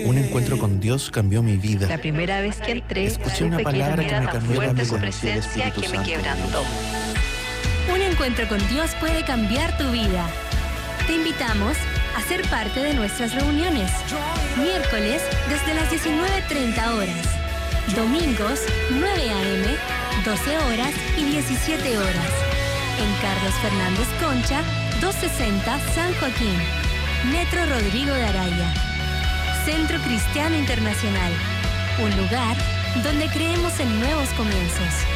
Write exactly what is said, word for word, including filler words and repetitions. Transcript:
Un encuentro con Dios cambió mi vida. La primera vez que entré, Escuché una supe que palabra era que me tan cambió la fuerte vida. su presencia que me quebrantó. Un encuentro con Dios puede cambiar tu vida. Te invitamos a ser parte de nuestras reuniones. Miércoles desde las diecinueve treinta horas. Domingos nueve a eme, doce horas y diecisiete horas. En Carlos Fernández Concha, doscientos sesenta San Joaquín. Metro Rodrigo de Araya. Centro Cristiano Internacional. Un lugar donde creemos en nuevos comienzos.